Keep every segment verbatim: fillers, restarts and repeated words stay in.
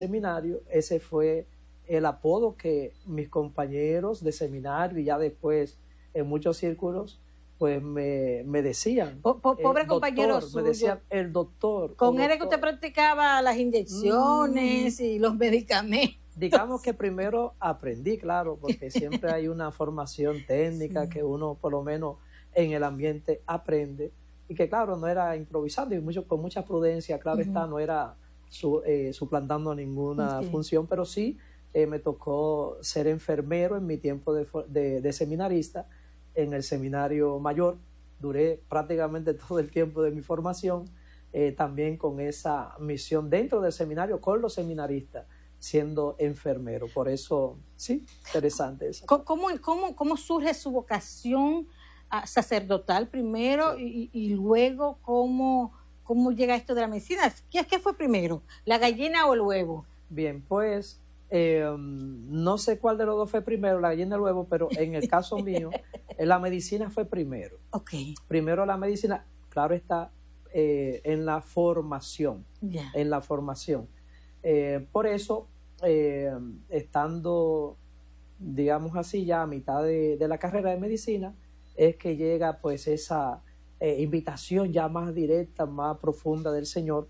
seminario, ese fue el apodo que mis compañeros de seminario y ya después en muchos círculos pues me, me decían. Po, po, pobre eh, compañero doctor, suyo. Me decían el doctor. Con él doctor. es que usted practicaba las inyecciones mm. y los medicamentos. Digamos que primero aprendí, claro, porque siempre hay una formación técnica sí. que uno por lo menos en el ambiente aprende y que claro, no era improvisando y mucho, con mucha prudencia, claro uh-huh. está, no era su, eh, suplantando ninguna okay. función, pero sí eh, me tocó ser enfermero en mi tiempo de, de, de seminarista en el seminario mayor. Duré prácticamente todo el tiempo de mi formación, eh, también con esa misión dentro del seminario, con los seminaristas, siendo enfermero. Por eso, sí, interesante eso. ¿Cómo, cómo, cómo surge su vocación uh, sacerdotal primero sí. y, y luego cómo, cómo llega esto de la medicina? ¿Qué, ¿Qué fue primero, la gallina o el huevo? Bien, pues eh, no sé cuál de los dos fue primero, la gallina o el huevo, pero en el caso mío, la medicina fue primero. Okay. Primero la medicina, claro está, eh, en la formación, yeah. en la formación. Eh, por eso, eh, estando, digamos así, ya a mitad de, de la carrera de medicina, es que llega pues esa eh, invitación ya más directa, más profunda del Señor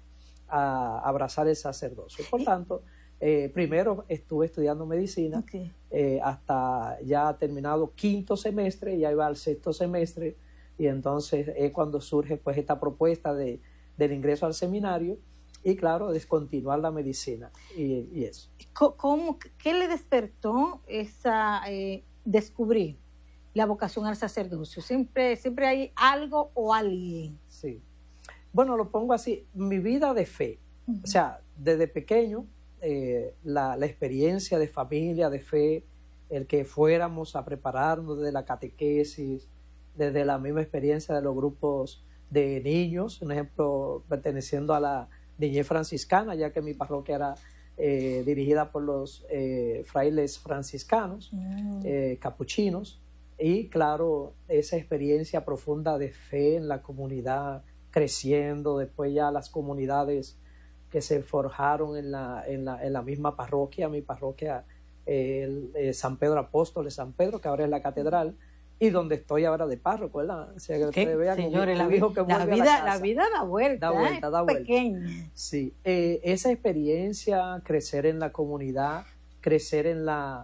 a, a abrazar el sacerdocio. Por tanto, eh, primero estuve estudiando medicina okay. eh, hasta ya terminado quinto semestre, ya iba al sexto semestre, y entonces es cuando surge pues esta propuesta de, del ingreso al seminario, y claro, descontinuar la medicina y, y eso. ¿Cómo, ¿Qué le despertó esa eh, descubrir la vocación al sacerdocio? Siempre, siempre hay algo o alguien. Sí. Bueno, lo pongo así, mi vida de fe. Uh-huh. O sea, desde pequeño, eh, la, la experiencia de familia, de fe, el que fuéramos a prepararnos desde la catequesis, desde la misma experiencia de los grupos de niños, un ejemplo, perteneciendo a la niñez franciscana, ya que mi parroquia era eh, dirigida por los eh, frailes franciscanos, mm. eh, capuchinos, y claro, esa experiencia profunda de fe en la comunidad, creciendo, después ya las comunidades que se forjaron en la, en la, en la misma parroquia, mi parroquia, eh, el, eh, San Pedro Apóstol de San Pedro, que ahora es la catedral, y donde estoy ahora de párroco, ¿verdad? O sea, que ustedes vean señores, un, un la, hijo que la, vida, la, la vida da vuelta, da vuelta, ¿eh? da vuelta. Pequeña. Sí, eh, esa experiencia, crecer en la comunidad, crecer en la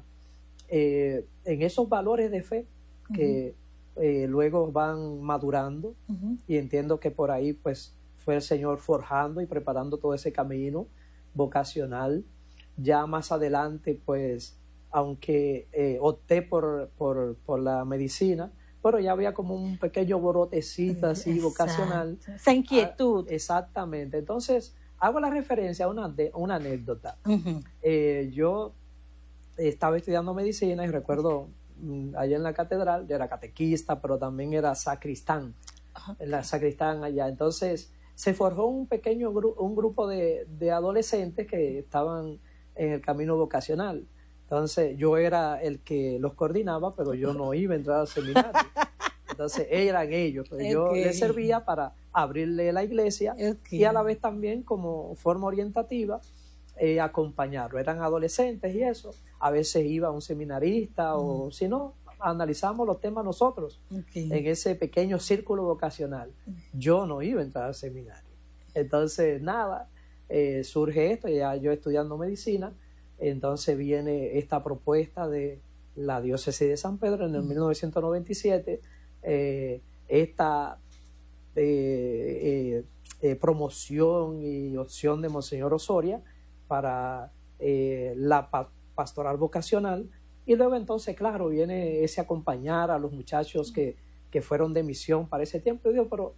eh, en esos valores de fe que uh-huh. eh, luego van madurando uh-huh. y entiendo que por ahí pues fue el Señor forjando y preparando todo ese camino vocacional. Ya más adelante pues aunque eh, opté por, por, por la medicina, pero ya había como un pequeño borotecito así Exacto. vocacional. Esa inquietud. Ah, exactamente. Entonces, hago la referencia a una, de, una anécdota. Uh-huh. Eh, yo estaba estudiando medicina y recuerdo mm, allá en la catedral, yo era catequista, pero también era sacristán, uh-huh. en la sacristán allá. Entonces, se forjó un pequeño gru- un grupo de, de adolescentes que estaban en el camino vocacional. Entonces yo era el que los coordinaba, pero yo no iba a entrar al seminario. Entonces eran ellos. Okay. Yo les servía para abrirle la iglesia okay. y a la vez también como forma orientativa eh, acompañarlo. Eran adolescentes y eso. A veces iba un seminarista mm. o si no, analizamos los temas nosotros okay. en ese pequeño círculo vocacional. Yo no iba a entrar al seminario. Entonces nada, eh, surge esto, ya yo estudiando medicina. Entonces viene esta propuesta de la diócesis de San Pedro en el mm. mil novecientos noventa y siete, eh, esta eh, eh, eh, promoción y opción de Monseñor Osoria para eh, la pa- pastoral vocacional, y luego entonces, claro, viene ese acompañar a los muchachos que, que fueron de misión para ese tiempo. Y digo, pero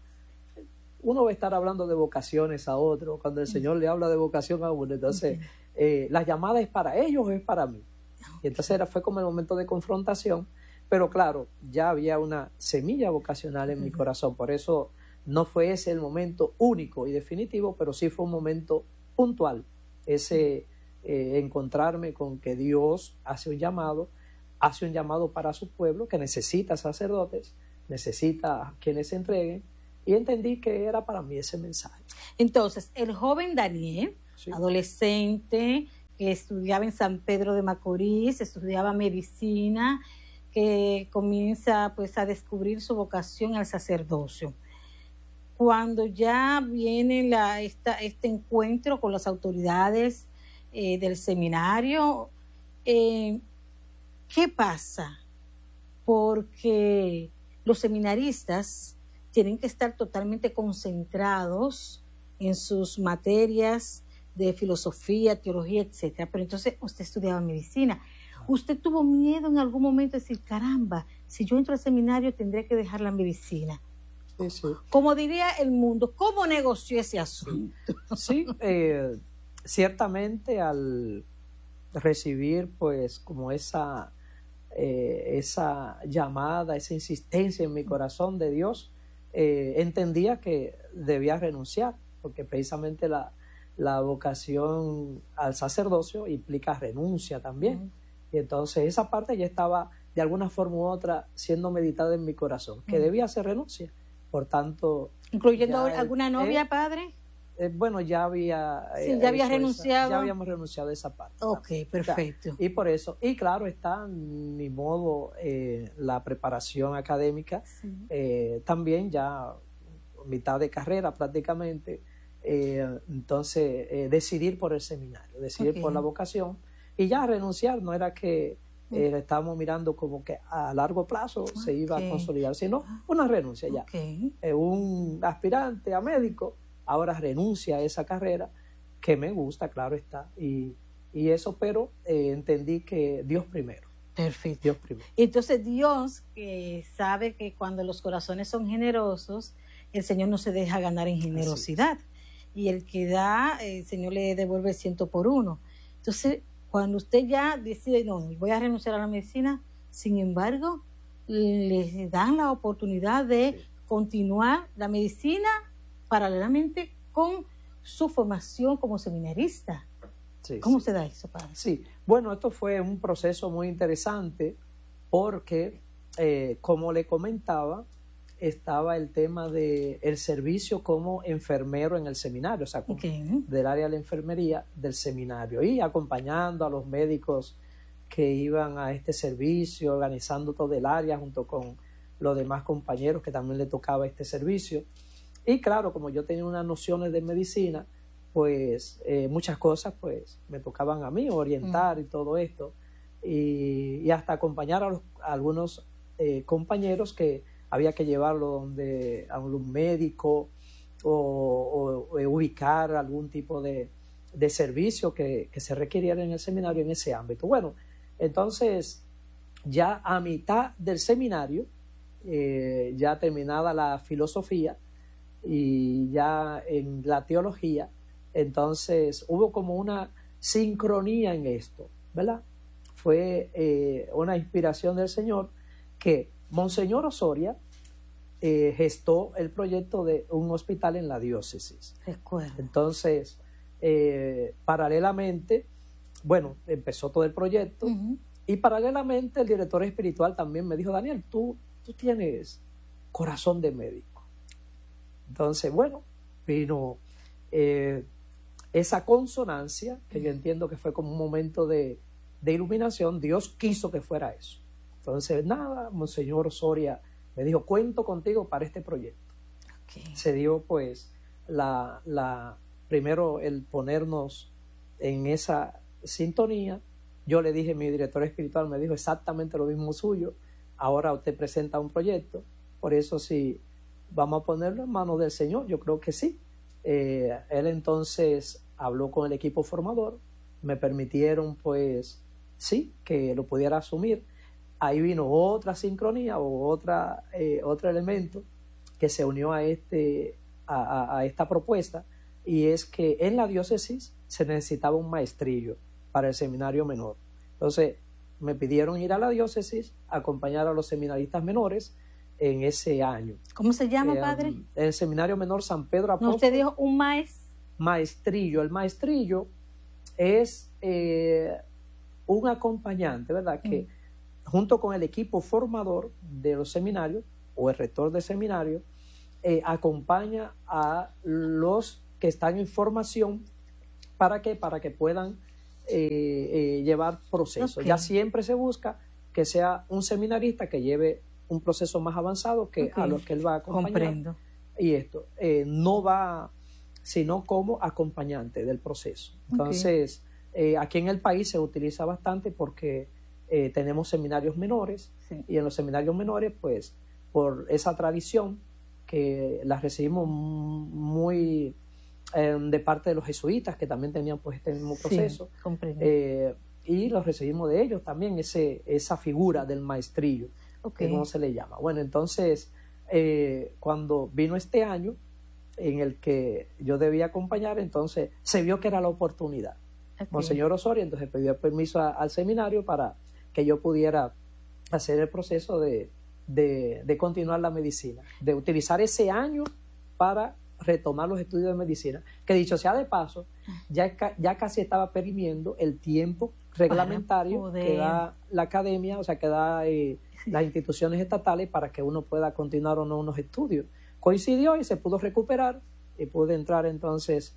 uno va a estar hablando de vocaciones a otro, cuando el Señor le habla de vocación a uno, entonces... Okay. Eh, ¿la llamada es para ellos o es para mí? Y entonces era, fue como el momento de confrontación, pero claro, ya había una semilla vocacional en uh-huh. mi corazón, por eso no fue ese el momento único y definitivo, pero sí fue un momento puntual, ese eh, encontrarme con que Dios hace un llamado, hace un llamado para su pueblo que necesita sacerdotes, necesita quienes se entreguen, y entendí que era para mí ese mensaje. Entonces, el joven Daniel, sí. adolescente, que estudiaba en San Pedro de Macorís, estudiaba medicina, que comienza pues a descubrir su vocación al sacerdocio. Cuando ya viene la, esta, este encuentro con las autoridades eh, del seminario, eh, ¿qué pasa? Porque los seminaristas tienen que estar totalmente concentrados en sus materias de filosofía, teología, etcétera. Pero entonces usted estudiaba medicina. ¿Usted tuvo miedo en algún momento de decir, caramba, si yo entro al seminario tendré que dejar la medicina? Sí, sí. Como diría el mundo, ¿cómo negoció ese asunto? Sí, eh, ciertamente al recibir pues como esa, eh, esa llamada, esa insistencia en mi corazón de Dios, eh, entendía que debía renunciar, porque precisamente la, la vocación al sacerdocio implica renuncia también. Mm. Y entonces esa parte ya estaba de alguna forma u otra siendo meditada en mi corazón, que mm. debía hacer renuncia. Por tanto... ¿Incluyendo alguna novia, eh, padre? Eh, bueno, ya había... Sí, ya había renunciado. Esa, ya habíamos renunciado a esa parte. Ok, ¿sabes? Perfecto. O sea, y por eso, y claro, está ni modo eh, la preparación académica, sí. eh, también ya mitad de carrera prácticamente, eh, entonces eh, decidir por el seminario, decidir okay. por la vocación, y ya renunciar no era que... Eh, estábamos mirando como que a largo plazo okay. se iba a consolidar, sino una renuncia ya. Okay. Eh, un aspirante a médico ahora renuncia a esa carrera, que me gusta, claro está, y, y eso, pero eh, entendí que Dios primero. Perfecto. Dios primero. Entonces Dios, que sabe que cuando los corazones son generosos, el Señor no se deja ganar en generosidad. Y el que da, el Señor le devuelve ciento por uno. Entonces, cuando usted ya decide, no, voy a renunciar a la medicina, sin embargo, le dan la oportunidad de sí. continuar la medicina paralelamente con su formación como seminarista. Sí, ¿Cómo sí. se da eso, padre? Sí, bueno, esto fue un proceso muy interesante porque, eh, como le comentaba, estaba el tema del de servicio como enfermero en el seminario, o sea, okay. del área de la enfermería del seminario, y acompañando a los médicos que iban a este servicio, organizando todo el área junto con los demás compañeros que también le tocaba este servicio. Y claro, como yo tenía unas nociones de medicina, pues eh, muchas cosas pues me tocaban a mí orientar mm. y todo esto, y, y hasta acompañar a, los, a algunos eh, compañeros que había que llevarlo donde a un médico o, o, o ubicar algún tipo de, de servicio que, que se requiriera en el seminario en ese ámbito. Bueno, entonces ya a mitad del seminario, eh, ya terminada la filosofía y ya en la teología, entonces hubo como una sincronía en esto, ¿verdad? Fue eh, una inspiración del Señor que Monseñor Osoria eh, gestó el proyecto de un hospital en la diócesis. Recuerdo. Entonces, eh, paralelamente, bueno, empezó todo el proyecto uh-huh. y paralelamente el director espiritual también me dijo, Daniel, tú, tú tienes corazón de médico. Entonces, bueno, vino eh, esa consonancia, que uh-huh. yo entiendo que fue como un momento de, de iluminación. Dios quiso que fuera eso. Entonces, nada, Monseñor Osoria me dijo, cuento contigo para este proyecto. Okay. Se dio, pues, la, la primero el ponernos en esa sintonía. Yo le dije, mi director espiritual me dijo exactamente lo mismo suyo. Ahora usted presenta un proyecto, por eso sí, vamos a ponerlo en manos del Señor. Yo creo que sí. Eh, él entonces habló con el equipo formador, me permitieron, pues, sí, que lo pudiera asumir. Ahí vino otra sincronía o otra, eh, otro elemento que se unió a, este, a, a, a esta propuesta, y es que en la diócesis se necesitaba un maestrillo para el seminario menor. Entonces me pidieron ir a la diócesis a acompañar a los seminaristas menores en ese año. ¿Cómo se llama, eh, padre? El seminario menor San Pedro Apóstol. No, usted dijo un maes... maestrillo. El maestrillo es eh, un acompañante, ¿verdad? Mm. Que junto con el equipo formador de los seminarios o el rector del seminario, eh, acompaña a los que están en formación. ¿Para qué? Para que puedan eh, eh, llevar procesos. Okay. Ya siempre se busca que sea un seminarista que lleve un proceso más avanzado que okay. a lo que él va a acompañar. Comprendo. Y esto eh, no va, sino como acompañante del proceso. Entonces, okay. eh, aquí en el país se utiliza bastante porque eh, tenemos seminarios menores, sí. y en los seminarios menores, pues, por esa tradición que la recibimos muy eh, de parte de los jesuitas, que también tenían pues este mismo proceso, sí, comprendo. Eh, y los recibimos de ellos también, ese, esa figura del maestrillo, okay. que como se le llama. Bueno, entonces, eh, cuando vino este año, en el que yo debía acompañar, entonces se vio que era la oportunidad. Okay. Monseñor Osorio entonces pidió permiso a, al seminario para que yo pudiera hacer el proceso de, de, de continuar la medicina, de utilizar ese año para retomar los estudios de medicina, que dicho sea de paso, ya, ya casi estaba perimiendo el tiempo reglamentario que da la academia, o sea, que da eh, las instituciones estatales para que uno pueda continuar o no unos estudios. Coincidió y se pudo recuperar y pude entrar entonces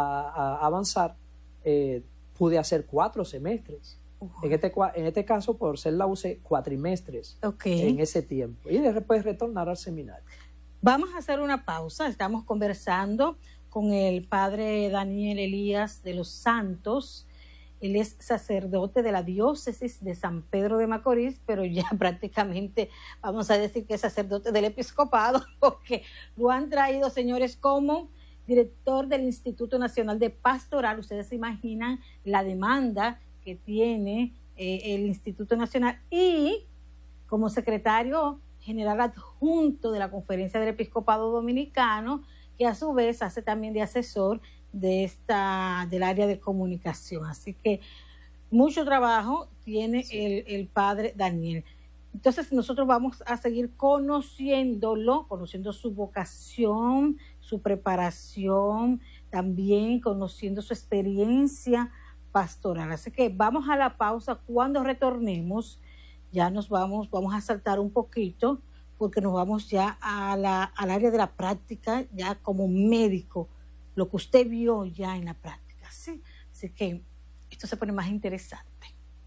a, a avanzar. Eh, pude hacer cuatro semestres. Uh-huh. En, este, en este caso, por ser la U C E, cuatrimestres okay. en ese tiempo. Y después retornar al seminario. Vamos a hacer una pausa. Estamos conversando con el padre Daniel Elías de los Santos. Él es sacerdote de la diócesis de San Pedro de Macorís, pero ya prácticamente vamos a decir que es sacerdote del episcopado, porque lo han traído, señores, como director del Instituto Nacional de Pastoral. Ustedes se imaginan la demanda que tiene eh, el Instituto Nacional, y como secretario general adjunto de la Conferencia del Episcopado Dominicano, que a su vez hace también de asesor de esta del área de comunicación. Así que mucho trabajo tiene sí. el, el padre Daniel. Entonces nosotros vamos a seguir conociéndolo, conociendo su vocación, su preparación, también conociendo su experiencia pastoral. Así que vamos a la pausa. Cuando retornemos, ya nos vamos, vamos a saltar un poquito, porque nos vamos ya a la, al área de la práctica, ya como médico, lo que usted vio ya en la práctica, ¿sí? Así que esto se pone más interesante.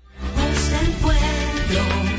Es el pueblo.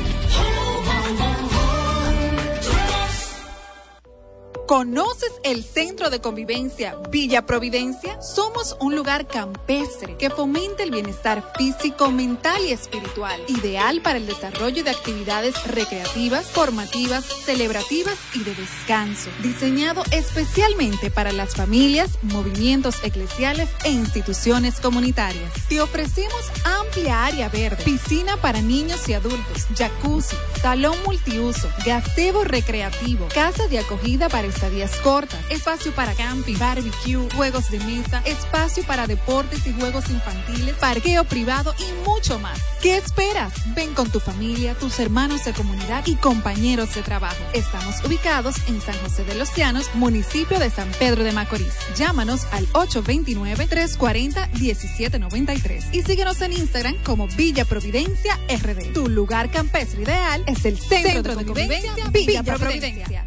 ¿Conoces el Centro de Convivencia Villa Providencia? Somos un lugar campestre que fomenta el bienestar físico, mental y espiritual, ideal para el desarrollo de actividades recreativas, formativas, celebrativas y de descanso, diseñado especialmente para las familias, movimientos eclesiales e instituciones comunitarias. Te ofrecemos amplia área verde, piscina para niños y adultos, jacuzzi, salón multiuso, gazebo recreativo, casa de acogida para estadías cortas, espacio para camping, barbecue, juegos de mesa, espacio para deportes y juegos infantiles, parqueo privado y mucho más. ¿Qué esperas? Ven con tu familia, tus hermanos de comunidad y compañeros de trabajo. Estamos ubicados en San José de los Llanos, municipio de San Pedro de Macorís. Llámanos al ocho dos nueve, tres cuatro cero, uno siete nueve tres y síguenos en Instagram como Villa Providencia R D. Tu lugar campestre ideal es el Centro, Centro de Convivencia Villa, Villa Providencia. Providencia.